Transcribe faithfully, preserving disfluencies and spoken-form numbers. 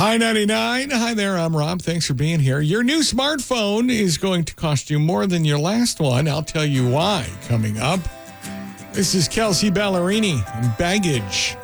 Hi ninety-nine. Hi there, I'm Rob. Thanks for being here. Your new smartphone is going to cost you more than your last one. I'll tell you why coming up. This is Kelsey Ballerini and Baggage.